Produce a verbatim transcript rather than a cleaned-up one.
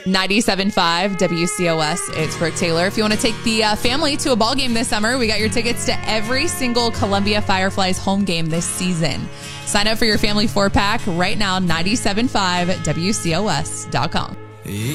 ninety-seven point five W C O S. It's Brooke Taylor. If you want to take the uh, family to a ball game this summer, we got your tickets to every single Columbia Fireflies home game this season. Sign up for your family four-pack right now, ninety-seven point five W C O S dot com.